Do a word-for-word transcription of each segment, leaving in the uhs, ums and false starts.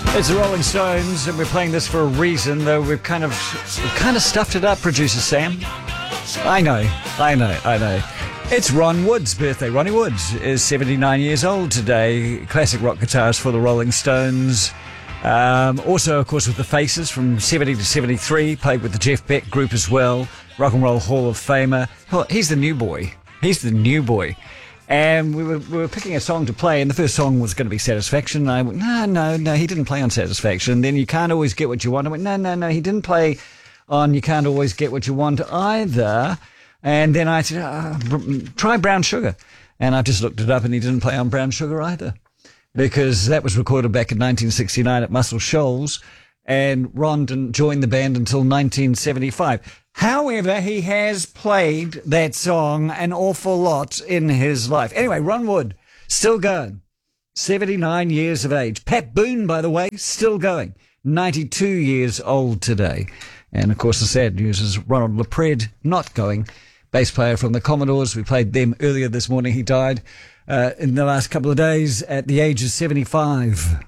It's the Rolling Stones, and we're playing this for a reason, though we've kind of we've kind of stuffed it up, producer Sam. I know, I know, I know. It's Ron Wood's birthday. Ronnie Woods is seventy-nine years old today. Classic rock guitarist for the Rolling Stones. Um, also, of course, with the Faces from seventy to seventy-three. Played with the Jeff Beck group as well. Rock and Roll Hall of Famer. He's the new boy. He's the new boy. And we were, we were picking a song to play, and the first song was going to be Satisfaction. And I went, no, no, no, he didn't play on Satisfaction. And then You Can't Always Get What You Want. I went, no, no, no, he didn't play on You Can't Always Get What You Want either. And then I said, uh, try Brown Sugar. And I just looked it up, and he didn't play on Brown Sugar either, because that was recorded back in nineteen sixty-nine at Muscle Shoals, and Ron didn't join the band until nineteen seventy-five. However, he has played that song an awful lot in his life. Anyway, Ron Wood, still going, seventy-nine years of age. Pat Boone, by the way, still going, ninety-two years old today. And, of course, the sad news is Ronald LaPred not going, bass player from the Commodores. We played them earlier this morning. He died uh, in the last couple of days at the age of seventy-five.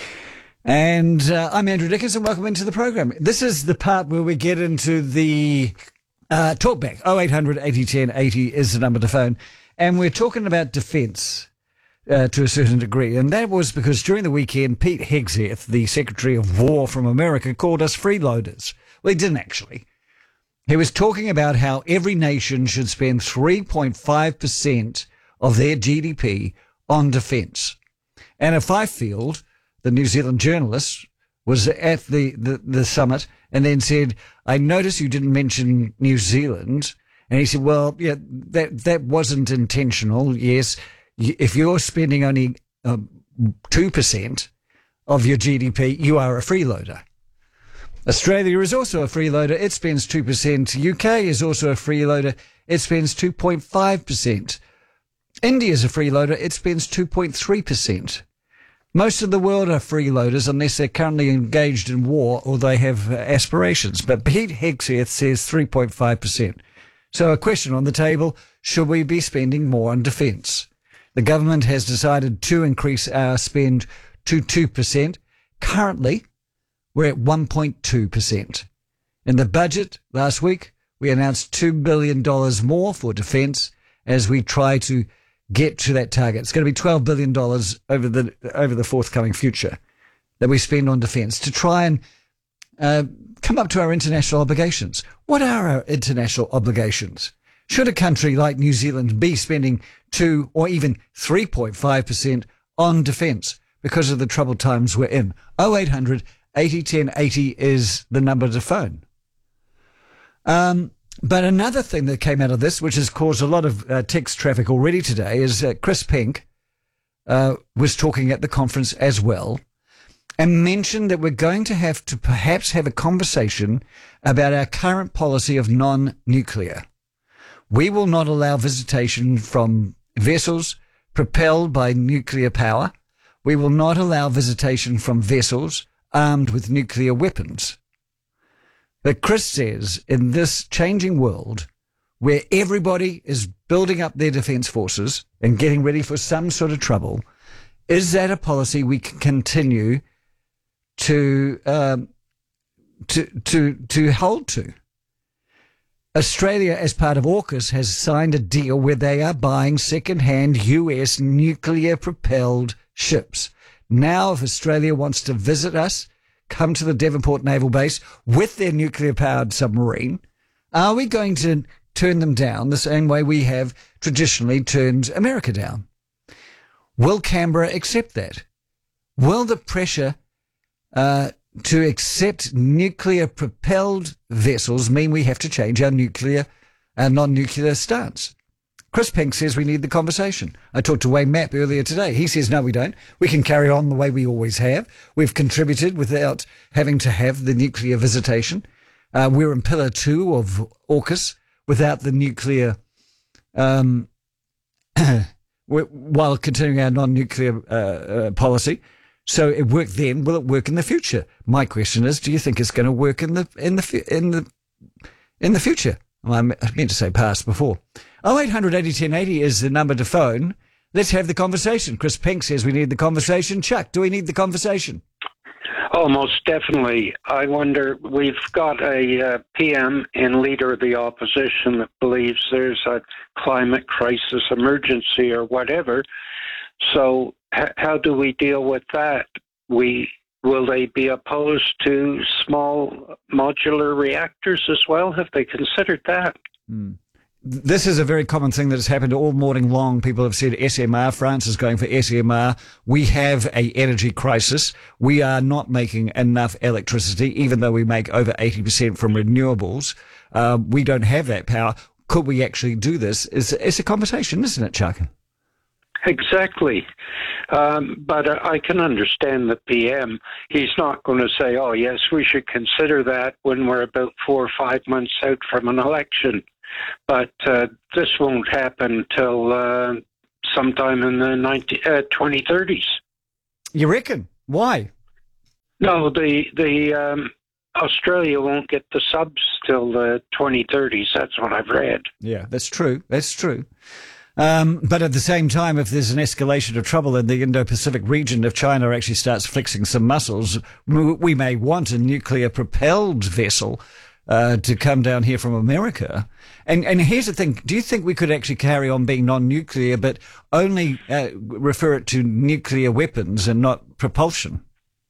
And uh, I'm Andrew Dickinson. Welcome into the program. This is the part where we get into the uh, talkback. oh eight hundred eighty ten eighty is the number to phone. And we're talking about defence uh, to a certain degree. And that was because during the weekend, Pete Hegseth, the Secretary of War from America, called us freeloaders. Well, he didn't actually. He was talking about how every nation should spend three point five percent of their G D P on defence. And at Fifield, the New Zealand journalist, was at the, the, the summit and then said, I noticed you didn't mention New Zealand. And he said, well, yeah, that, that wasn't intentional. Yes, if you're spending only um, two percent of your G D P, you are a freeloader. Australia is also a freeloader. It spends two percent. U K is also a freeloader. It spends two point five percent. India is a freeloader. It spends two point three percent. Most of the world are freeloaders unless they're currently engaged in war or they have uh, aspirations. But Pete Hegseth says three point five percent. So a question on the table, should we be spending more on defence? The government has decided to increase our spend to two percent. Currently, we're at one point two percent. In the budget last week, we announced two billion dollars more for defence as we try to get to that target. It's going to be twelve billion dollars over the over the forthcoming future that we spend on defence to try and uh, come up to our international obligations. What are our international obligations? Should a country like New Zealand be spending two or even three point five percent on defence because of the troubled times we're in? oh eight hundred eighty ten eighty is the number to phone. Um, but another thing that came out of this, which has caused a lot of uh, text traffic already today, is uh, Chris Pink uh, was talking at the conference as well and mentioned that we're going to have to perhaps have a conversation about our current policy of non-nuclear. We will not allow visitation from vessels propelled by nuclear power. We will not allow visitation from vessels armed with nuclear weapons. But Chris says in this changing world where everybody is building up their defence forces and getting ready for some sort of trouble, is that a policy we can continue to um, to to to hold to? Australia, as part of AUKUS, has signed a deal where they are buying second-hand U S nuclear-propelled ships. Now, if Australia wants to visit us, come to the Devonport Naval Base with their nuclear-powered submarine, are we going to turn them down the same way we have traditionally turned America down? Will Canberra accept that? Will the pressure uh, to accept nuclear-propelled vessels mean we have to change our nuclear, our non-nuclear stance? Chris Pink says we need the conversation. I talked to Wayne Mapp earlier today. He says, no, we don't. We can carry on the way we always have. We've contributed without having to have the nuclear visitation. Uh, we're in pillar two of AUKUS without the nuclear, um, while continuing our non-nuclear uh, uh, policy. So it worked then. Will it work in the future? My question is, do you think it's going to work in the in the in the in the future? Well, I meant to say past before. oh eight hundred eighty ten eighty is the number to phone. Let's have the conversation. Chris Pink says we need the conversation. Chuck, do we need the conversation? Almost definitely. I wonder, we've got a uh, P M and leader of the opposition that believes there's a climate crisis emergency or whatever. So h- how do we deal with that? We Will they be opposed to small modular reactors as well? Have they considered that? Mm. This is a very common thing that has happened all morning long. People have said S M R. France is going for S M R. We have a energy crisis. We are not making enough electricity, even though we make over eighty percent from renewables. Uh, we don't have that power. Could we actually do this? It's, it's a conversation, isn't it, Chuck? Exactly. Um, but uh, I can understand the P M. He's not going to say, oh, yes, we should consider that when we're about four or five months out from an election. But uh, this won't happen till uh, sometime in the nineteen, uh, twenty thirties. You reckon? Why? No, the the um, Australia won't get the subs till the twenty thirties. That's what I've read. Yeah, that's true. That's true. Um, but at the same time, if there's an escalation of trouble in the Indo-Pacific region, if China actually starts flexing some muscles, we may want a nuclear-propelled vessel uh, to come down here from America. And, and here's the thing. Do you think we could actually carry on being non-nuclear, but only uh, refer it to nuclear weapons and not propulsion?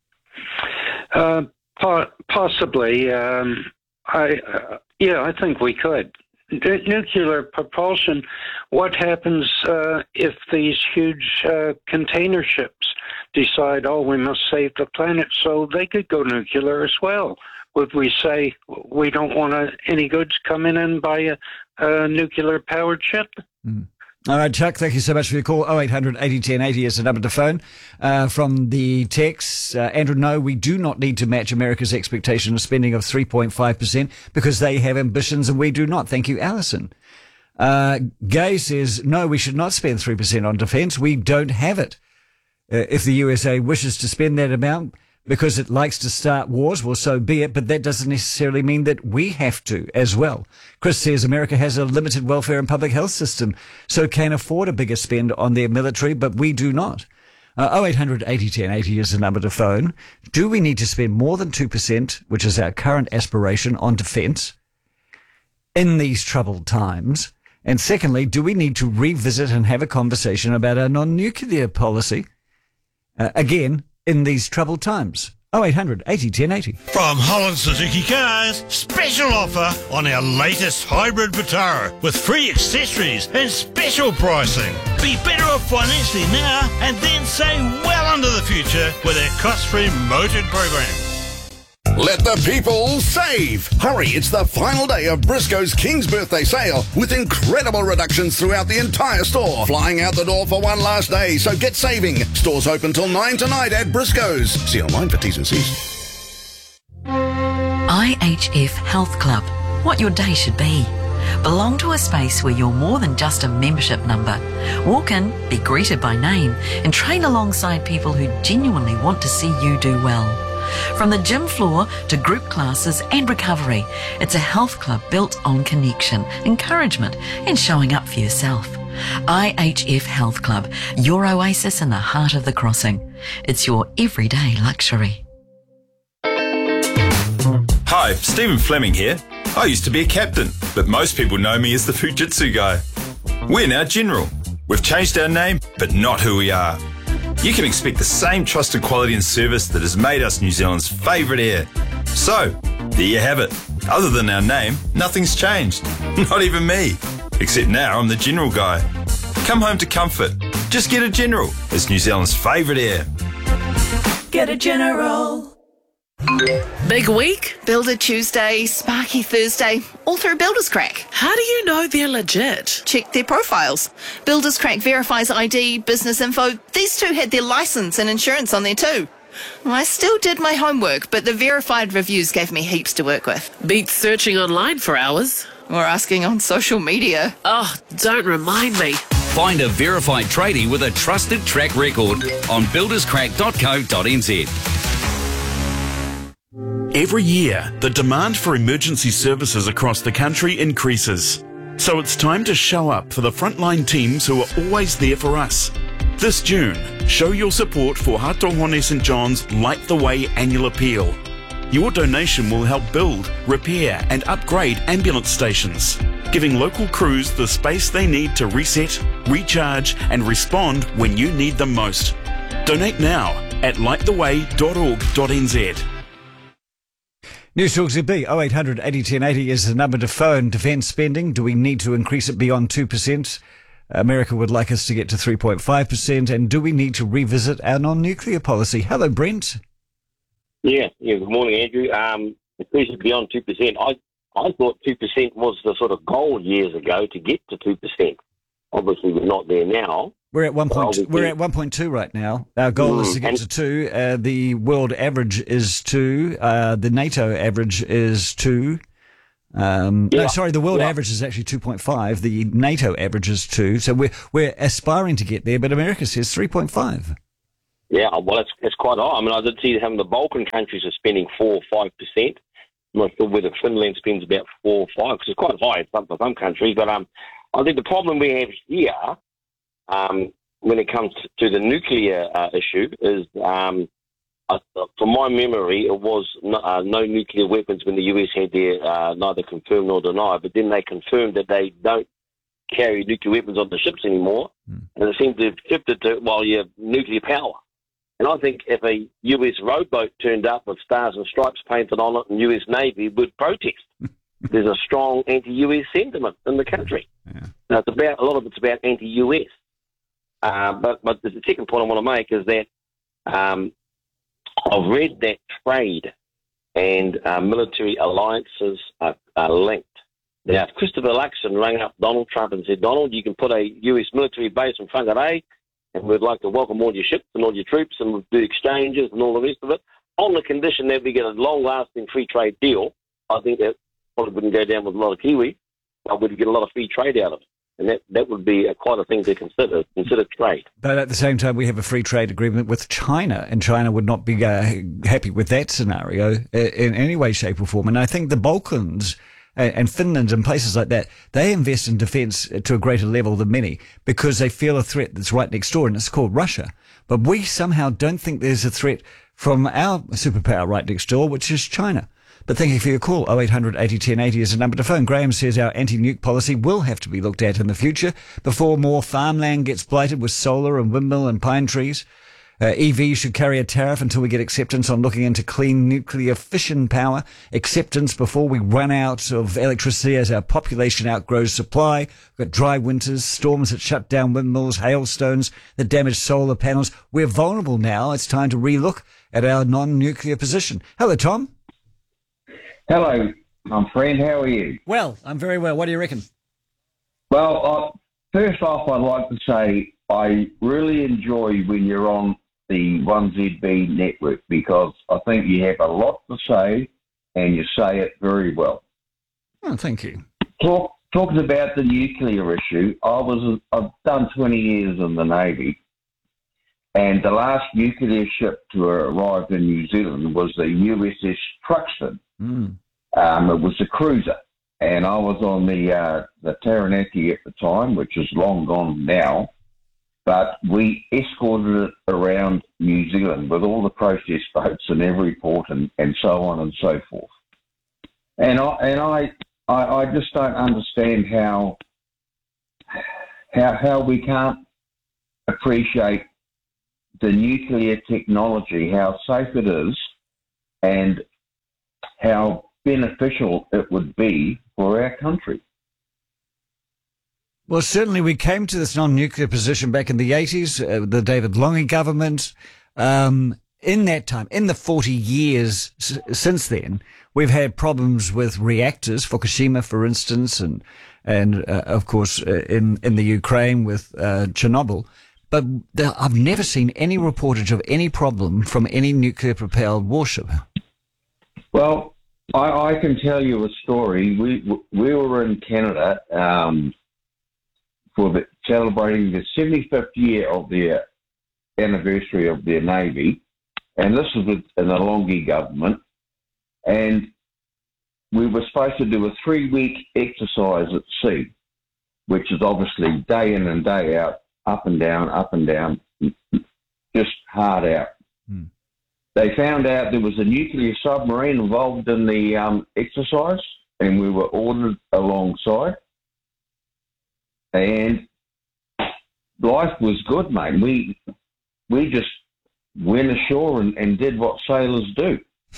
Uh, po- possibly. Um, I uh, yeah, I think we could. N- nuclear propulsion. What happens uh, if these huge uh, container ships decide, oh, we must save the planet, so they could go nuclear as well? Would we say we don't want uh, any goods coming in by a, a nuclear-powered ship? Mm. All right, Chuck, thank you so much for your call. oh eight hundred eighty ten eighty is the number to phone. Uh, from the text, uh, Andrew, no, we do not need to match America's expectation of spending of three point five percent because they have ambitions and we do not. Thank you, Alison. Uh, Gay says, no, we should not spend three percent on defence. We don't have it. Uh, if the U S A wishes to spend that amount because it likes to start wars, well, so be it, but that doesn't necessarily mean that we have to as well. Chris says America has a limited welfare and public health system, so can afford a bigger spend on their military, but we do not. Uh, oh eight hundred eighty ten eighty is the number to phone. Do we need to spend more than two percent, which is our current aspiration, on defence in these troubled times? And secondly, do we need to revisit and have a conversation about our non-nuclear policy, uh, again, in these troubled times? oh eight hundred eighty ten eighty. From Holland Suzuki Cars, special offer on our latest hybrid Vitara with free accessories and special pricing. Be better off financially now and then save well into the future with our cost-free motored program. Let the people save! Hurry, it's the final day of Briscoe's King's Birthday Sale with incredible reductions throughout the entire store. Flying out the door for one last day, so get saving. Stores open till nine tonight at Briscoe's. See online for T's and C's. I H F Health Club. What your day should be. Belong to a space where you're more than just a membership number. Walk in, be greeted by name, and train alongside people who genuinely want to see you do well. From the gym floor to group classes and recovery, it's a health club built on connection, encouragement, and showing up for yourself. I H F Health Club, your oasis in the heart of the crossing. It's your everyday luxury. Hi, Stephen Fleming here. I used to be a captain, but most people know me as the Fujitsu guy. We're now General. We've changed our name, but not who we are. You can expect the same trusted quality and service that has made us New Zealand's favourite air. So, there you have it. Other than our name, nothing's changed. Not even me. Except now I'm the General guy. Come home to comfort. Just get a General. It's New Zealand's favourite air. Get a General. Big week? Builder Tuesday, Sparky Thursday, all through Builders Crack. How do you know they're legit? Check their profiles. Builders Crack verifies I D, business info. These two had their license and insurance on there too. I still did my homework, but the verified reviews gave me heaps to work with. Beats searching online for hours. Or asking on social media. Oh, don't remind me. Find a verified tradie with a trusted track record on builders crack dot co dot n z. Every year, the demand for emergency services across the country increases. So it's time to show up for the frontline teams who are always there for us. This June, Show your support for Hatohone St John's Light the Way annual appeal. Your donation will help build, repair and upgrade ambulance stations, giving local crews the space they need to reset, recharge and respond when you need them most. Donate now at light the way dot org dot n z. News Talk Z B, oh eight hundred eighty ten eighty is the number to phone. Defence spending, do we need to increase it beyond two percent? America would like us to get to three point five percent. And do we need to revisit our non-nuclear policy? Hello, Brent. Yeah, yeah. Good morning, Andrew. Um, increase it beyond two percent. I, I thought two percent was the sort of goal years ago to get to two percent. Obviously, we're not there now. We're at one point. We're at one point two right now. Our goal mm, is to get to two. Uh, the world average is two. Uh, the NATO average is two. Um, yeah, no, sorry, the world yeah. average is actually two point five. The NATO average is two. So we're we're aspiring to get there, but America says three point five. Yeah, well, it's it's quite high. I mean, I did see that the Balkan countries are spending four or five percent. I'm not sure whether Finland spends about four or five, because it's quite high for some, for some countries. But um, I think the problem we have here, um, when it comes to the nuclear uh, issue, is um, uh, from my memory, it was no, uh, no nuclear weapons when the U S had their uh, neither confirmed nor denied. But then they confirmed that they don't carry nuclear weapons on the ships anymore, mm. and it seems to have shifted to, well, you have nuclear power. And I think if a U S rowboat turned up with stars and stripes painted on it, and U S Navy would protest. There's a strong anti-U S sentiment in the country. Yeah. Now, it's about a lot of it's about anti-U S. Uh, but but the second point I want to make is that um, I've read that trade and uh, military alliances are, are linked. Now, if Christopher Luxon rang up Donald Trump and said, Donald, you can put a U S military base in Whangarei, and we'd like to welcome all your ships and all your troops, and we'll do exchanges and all the rest of it, on the condition that we get a long-lasting free trade deal. I think that probably wouldn't go down with a lot of Kiwi, but we'd get a lot of free trade out of it. And that, that would be a, quite a thing to consider, consider trade. But at the same time, we have a free trade agreement with China, and China would not be uh, happy with that scenario in any way, shape or form. And I think the Balkans and Finland and places like that, they invest in defence to a greater level than many because they feel a threat that's right next door, and it's called Russia. But we somehow don't think there's a threat from our superpower right next door, which is China. But thank you for your call. oh eight hundred eighty ten eighty is the number to phone. Graham says our anti-nuke policy will have to be looked at in the future before more farmland gets blighted with solar and windmill and pine trees. Uh, E Vs should carry a tariff until we get acceptance on looking into clean nuclear fission power. Acceptance before we run out of electricity as our population outgrows supply. We've got dry winters, storms that shut down windmills, hailstones that damage solar panels. We're vulnerable now. It's time to relook at our non-nuclear position. Hello, Tom. Hello, my friend. How are you? Well, I'm very well. What do you reckon? Well, uh, first off, I'd like to say I really enjoy when you're on the one Z B network, because I think you have a lot to say and you say it very well. Oh, thank you. Talk, talking about the nuclear issue, I was I've done twenty years in the Navy, and the last nuclear ship to arrive in New Zealand was the U S S Truxtun. Mm. Um, it was a cruiser, and I was on the uh, the Taranaki at the time, which is long gone now. But we escorted it around New Zealand with all the process boats in every port and, and so on and so forth. And I and I, I I just don't understand how how how we can't appreciate the nuclear technology, how safe it is, and how beneficial it would be for our country. Well, certainly we came to this non-nuclear position back in the eighties, uh, the David Lange government. Um, in that time, in the forty years s- since then, we've had problems with reactors, Fukushima, for instance, and and uh, of course uh, in in the Ukraine with uh, Chernobyl. But the, I've never seen any reportage of any problem from any nuclear-propelled warship. Well, I, I can tell you a story. We we were in Canada. Um, for the, celebrating the seventy-fifth year of their anniversary of their Navy, and this was in the Lange government, and we were supposed to do a three-week exercise at sea, which is obviously day in and day out, up and down, up and down. just hard out. Hmm. They found out there was a nuclear submarine involved in the um, exercise, and we were ordered alongside. And life was good, mate. We we just went ashore and, and did what sailors do.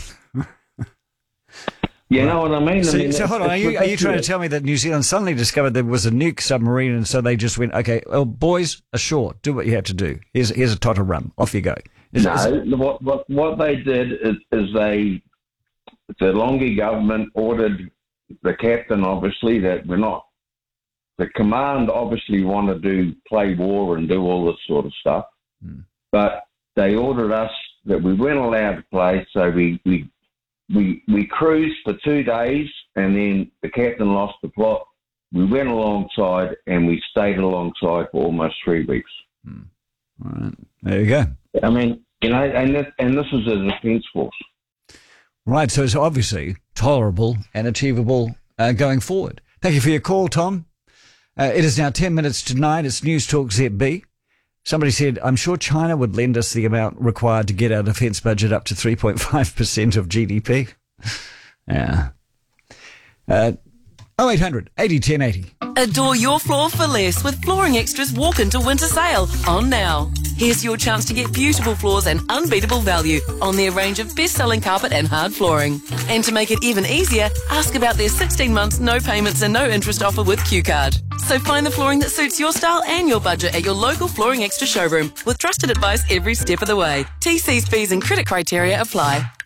You right. know what I mean? So, I mean, so hold on, are you, are you trying to tell me that New Zealand suddenly discovered there was a nuke submarine, and so they just went, okay, well, boys, ashore, do what you have to do. Here's here's a tot of rum, off you go. Is, no, is, what, what what they did is, is they, the Longi government ordered the captain, obviously, that we're not, the command obviously want to do, play war and do all this sort of stuff, hmm. but they ordered us that we weren't allowed to play, so we, we, we, we cruised for two days, and then the captain lost the plot. We went alongside, and we stayed alongside for almost three weeks. Hmm. All right, there you go. I mean, you know, and this, and this is a defence force. Right, so it's obviously tolerable and achievable uh, going forward. Thank you for your call, Tom. Uh, it is now ten minutes to nine. It's News Talk Z B. Somebody said, I'm sure China would lend us the amount required to get our defence budget up to three point five percent of G D P. Yeah. Uh, oh eight hundred eighty ten eighty. Adore your floor for less with Flooring Extra's Walk Into Winter Sale on now. Here's your chance to get beautiful floors and unbeatable value on their range of best-selling carpet and hard flooring. And to make it even easier, ask about their sixteen months no payments and no interest offer with Q Card. So find the flooring that suits your style and your budget at your local Flooring Extra showroom with trusted advice every step of the way. T Cs, fees and credit criteria apply.